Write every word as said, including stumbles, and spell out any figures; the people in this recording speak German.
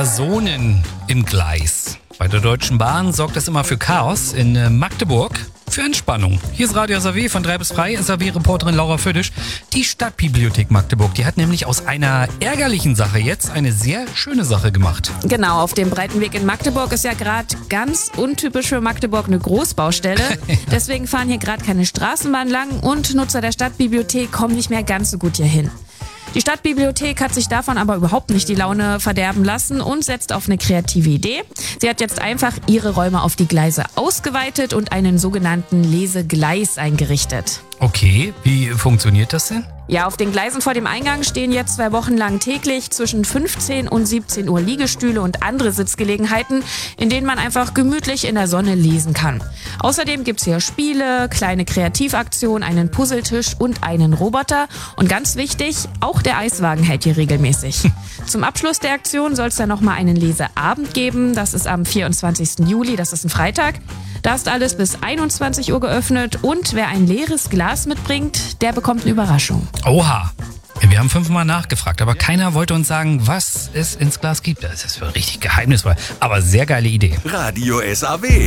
Personen im Gleis. Bei der Deutschen Bahn sorgt das immer für Chaos. In Magdeburg für Entspannung. Hier ist Radio S A W von drei bis frei, S A W-Reporterin Laura Födisch. Die Stadtbibliothek Magdeburg, die hat nämlich aus einer ärgerlichen Sache jetzt eine sehr schöne Sache gemacht. Genau, auf dem Breitenweg in Magdeburg ist ja gerade ganz untypisch für Magdeburg eine Großbaustelle. Deswegen fahren hier gerade keine Straßenbahn lang und Nutzer der Stadtbibliothek kommen nicht mehr ganz so gut hier hin. Die Stadtbibliothek hat sich davon aber überhaupt nicht die Laune verderben lassen und setzt auf eine kreative Idee. Sie hat jetzt einfach ihre Räume auf die Gleise ausgeweitet und einen sogenannten Lesegleis eingerichtet. Okay, wie funktioniert das denn? Ja, auf den Gleisen vor dem Eingang stehen jetzt zwei Wochen lang täglich zwischen fünfzehn und siebzehn Uhr Liegestühle und andere Sitzgelegenheiten, in denen man einfach gemütlich in der Sonne lesen kann. Außerdem gibt's hier Spiele, kleine Kreativaktionen, einen Puzzletisch und einen Roboter. Und ganz wichtig, auch der Eiswagen hält hier regelmäßig. Zum Abschluss der Aktion soll es dann nochmal einen Leseabend geben. Das ist am vierundzwanzigsten Juli, das ist ein Freitag. Da ist alles bis einundzwanzig Uhr geöffnet und wer ein leeres Glas mitbringt, der bekommt eine Überraschung. Oha, wir haben fünfmal nachgefragt, aber keiner wollte uns sagen, was es ins Glas gibt. Das ist richtig geheimnisvoll, aber sehr geile Idee. Radio S A W.